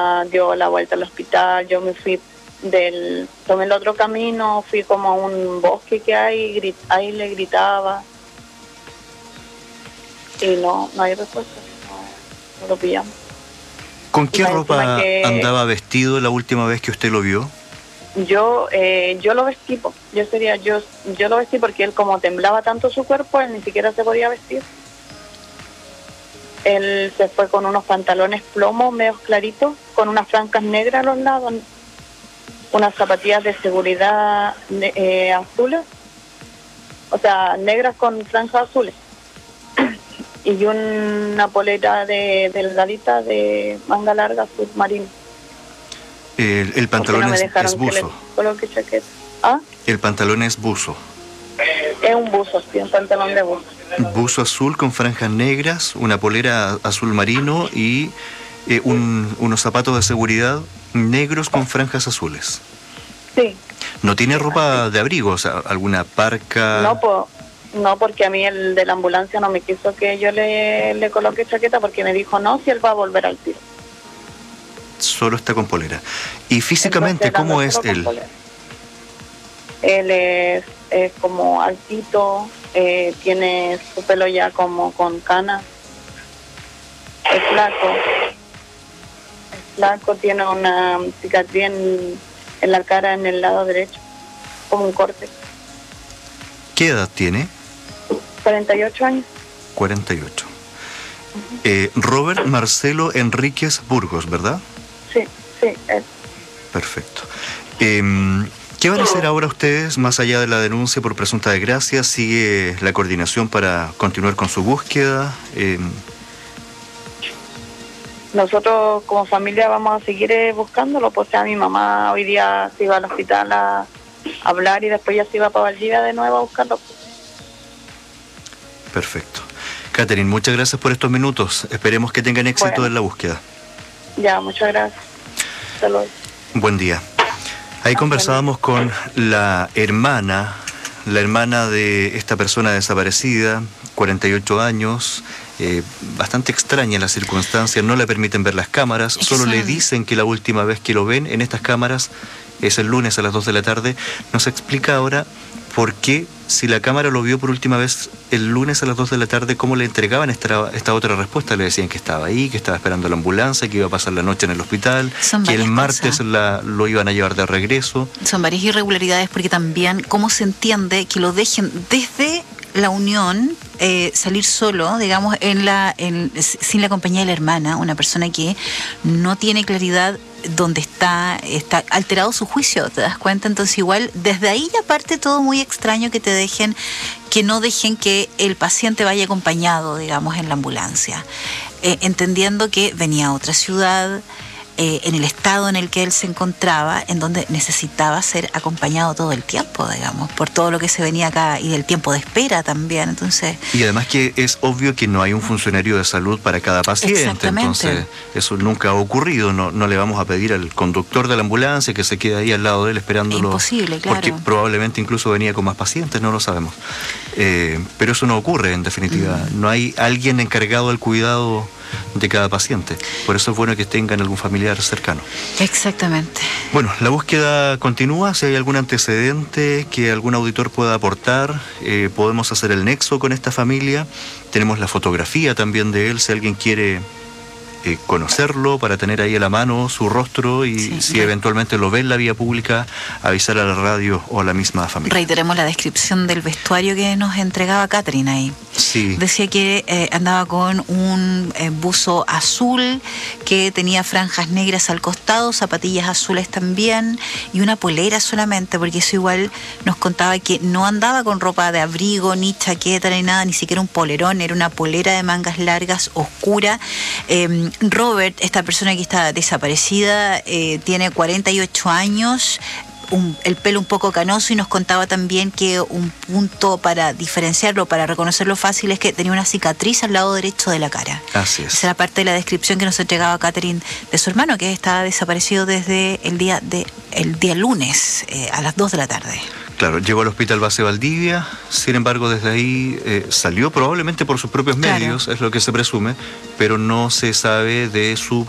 dio la vuelta al hospital, yo me fui tomé el otro camino, fui como a un bosque que hay, ahí le gritaba y no hay respuesta, no lo pillamos. ¿Con qué ropa andaba vestido la última vez que usted lo vio? Yo lo vestí, yo lo vestí porque él, como temblaba tanto su cuerpo, él ni siquiera se podía vestir. Él se fue con unos pantalones plomo medios claritos, con unas franjas negras a los lados, unas zapatillas de seguridad azules, o sea, negras con franjas azules, y una polera delgadita de manga larga azul marino. El pantalón no es buzo. Coloque chaqueta. ¿Ah? El pantalón es buzo. Es un buzo, sí, un pantalón de buzo. Buzo azul con franjas negras, una polera azul marino y unos zapatos de seguridad negros con franjas azules. Sí. ¿No tiene ropa de abrigo? O sea, ¿alguna parca? No, porque a mí el de la ambulancia no me quiso que yo le coloque chaqueta, porque me dijo no, si él va a volver al tiro. Solo está con polera. ¿Y físicamente entonces, cómo es él? Él es como altito, tiene su pelo ya como con canas, es flaco, tiene una cicatriz en la cara, en el lado derecho, como un corte. ¿Qué edad tiene? 48 años. 48. Robert Marcelo Enríquez Burgos, ¿verdad? Sí, él. Perfecto. ¿Qué van a hacer ahora ustedes, más allá de la denuncia por presunta desgracia? ¿Sigue la coordinación para continuar con su búsqueda? Nosotros como familia vamos a seguir buscándolo, pues mi mamá hoy día se iba al hospital a hablar y después ya se iba para Valdivia de nuevo a buscarlo. Perfecto. Catherine, muchas gracias por estos minutos. Esperemos que tengan éxito en la búsqueda. Ya, muchas gracias. Saludos. Buen día. Ahí conversábamos con la hermana de esta persona desaparecida, 48 años, bastante extraña la circunstancia, no le permiten ver las cámaras, solo le dicen que la última vez que lo ven en estas cámaras es el lunes a las 2 de la tarde. Nos explica ahora por qué, si la cámara lo vio por última vez el lunes a las 2 de la tarde, cómo le entregaban esta otra respuesta. Le decían que estaba ahí, que estaba esperando la ambulancia, que iba a pasar la noche en el hospital, que el martes lo iban a llevar de regreso. Son varias irregularidades, porque también cómo se entiende que lo dejen desde la unión salir solo, digamos, sin la compañía de la hermana, una persona que no tiene claridad donde está alterado su juicio, ¿te das cuenta? Entonces igual desde ahí ya parte todo muy extraño, que no dejen que el paciente vaya acompañado, digamos, en la ambulancia, entendiendo que venía a otra ciudad, en el estado en el que él se encontraba, en donde necesitaba ser acompañado todo el tiempo, digamos, por todo lo que se venía acá y del tiempo de espera también. Entonces, y además que es obvio que no hay un funcionario de salud para cada paciente. Exactamente. Entonces eso nunca ha ocurrido. No le vamos a pedir al conductor de la ambulancia que se quede ahí al lado de él esperándolo. Imposible, claro. Porque probablemente incluso venía con más pacientes, no lo sabemos. Pero eso no ocurre, en definitiva. No hay alguien encargado del cuidado de cada paciente. Por eso es bueno que tengan algún familiar cercano. Exactamente. Bueno, la búsqueda continúa. Si hay algún antecedente que algún auditor pueda aportar, podemos hacer el nexo con esta familia. Tenemos la fotografía también de él, si alguien quiere conocerlo, para tener ahí a la mano su rostro y si eventualmente lo ve en la vía pública, avisar a la radio o a la misma familia. Reiteremos la descripción del vestuario que nos entregaba Catherine ahí. Sí. Decía que andaba con un buzo azul que tenía franjas negras al costado, zapatillas azules también y una polera solamente, porque eso igual nos contaba que no andaba con ropa de abrigo, ni chaqueta, ni nada, ni siquiera un polerón, era una polera de mangas largas, oscura. Robert, esta persona que está desaparecida, tiene 48 años, el pelo un poco canoso, y nos contaba también que un punto para diferenciarlo, para reconocerlo fácil, es que tenía una cicatriz al lado derecho de la cara. Así es. Esa era parte de la descripción que nos entregaba Catherine de su hermano, que estaba desaparecido desde el día lunes a las 2 de la tarde. Claro, llegó al hospital base Valdivia, sin embargo desde ahí salió probablemente por sus propios medios, es lo que se presume, pero no se sabe de su